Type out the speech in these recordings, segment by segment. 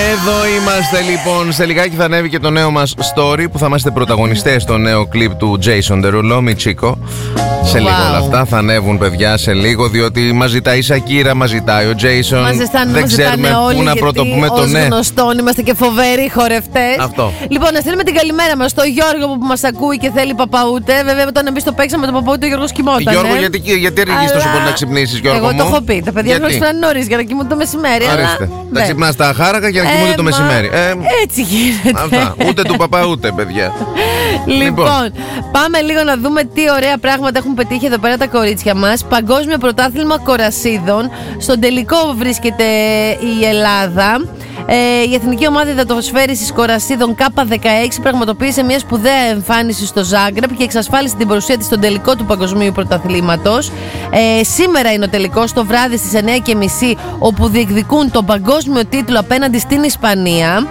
Εδώ είμαστε λοιπόν. Σε λιγάκι θα ανέβει και το νέο μας story που θα είμαστε πρωταγωνιστές στο νέο κλιπ του Jason Derulo, Michiko. Σε λίγο όλα αυτά θα ανέβουν, παιδιά, σε λίγο, διότι μας ζητάει η Σακύρα, μας ζητάει ο Jason. Δεν ξέρουμε πού να πρωτοπούμε το ναι. Ως γνωστόν είμαστε και φοβεροί χορευτές. Αυτό. Λοιπόν, να στείλουμε την καλημέρα μας στο Γιώργο που μας ακούει και θέλει παπαούτε. Βέβαια, όταν εμείς το παίξαμε το παπαούτε, ο Γιώργος κοιμόταν. Γιώργο, γιατί αργείς τόσο πολύ να ξυπνήσεις, Γιώργο? Εγώ το έχω πει. Τα παιδιά γνώρισαν νωρίς για να κοιμούνται το μεσημέρι. Ορίστε. Τα ξυπνάς τα χάρακα για να κοιμούνται το μεσημέρι. Έτσι γίνεται. Αυτά. Ούτε του παπαούτε, παιδιά. Λοιπόν, πάμε λίγο να δούμε τι ωραία πράγματα έχουν πετύχει εδώ πέρα τα κορίτσια μας. Παγκόσμιο πρωτάθλημα κορασίδων. Στον τελικό βρίσκεται η Ελλάδα. Η εθνική ομάδα υδατοσφαίρισης κορασίδων K16 πραγματοποίησε μια σπουδαία εμφάνιση στο Ζάγκρεπ και εξασφάλισε την παρουσία της στον τελικό του παγκοσμίου πρωταθλήματος. Σήμερα είναι ο τελικός, το βράδυ στις 9:30, όπου διεκδικούν τον παγκόσμιο τίτλο απέναντι στην Ισπανία,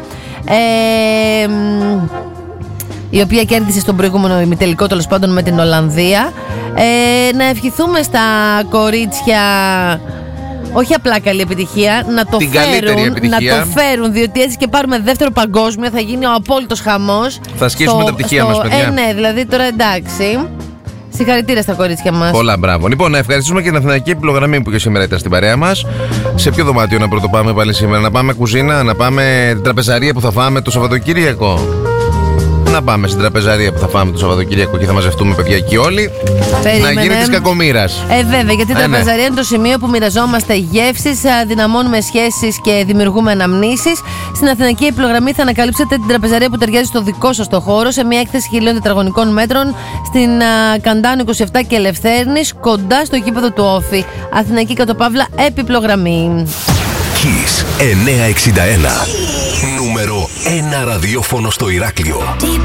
η οποία κέρδισε στον προηγούμενο ημιτελικό, τέλος πάντων, με την Ολλανδία. Να ευχηθούμε στα κορίτσια όχι απλά καλή επιτυχία, να το φέρουν, διότι έτσι και πάρουμε δεύτερο παγκόσμιο θα γίνει ο απόλυτος χαμός. Θα σκίσουμε τα πτυχία μας, παιδιά. Ναι, δηλαδή τώρα εντάξει. Συγχαρητήρια στα κορίτσια μας. Πολλά μπράβο. Λοιπόν, να ευχαριστήσουμε και την Αθηναϊκή Επιλογραμμή που και σήμερα ήταν στην παρέα μας. Σε ποιο δωμάτιο να πρωτοπάμε πάλι σήμερα? Να πάμε κουζίνα, να πάμε την τραπεζαρία που θα φάμε το Σαββατοκύριακο? Να πάμε στην τραπεζαρία που θα φάμε το Σαββατοκύριακο και θα μαζευτούμε, παιδιά, εκεί όλοι. Περίμενε. Να γίνει της κακομοίρας. Βέβαια, γιατί η τραπεζαρία είναι το σημείο που μοιραζόμαστε γεύσεις, δυναμώνουμε σχέσεις και δημιουργούμε αναμνήσεις. Στην Αθηναϊκή Επιλογραμμή θα ανακαλύψετε την τραπεζαρία που ταιριάζει στο δικό σας το χώρο, σε μια έκθεση 1000 τετραγωνικών μέτρων στην Καντάνου 27 και Ελευθέρνης, κοντά στο γήπεδο του Όφη. Αθηναϊκή _, Επιλογραμμή. Kiss 961. Νούμερο 1 ραδιόφωνο στο Ηράκλειο.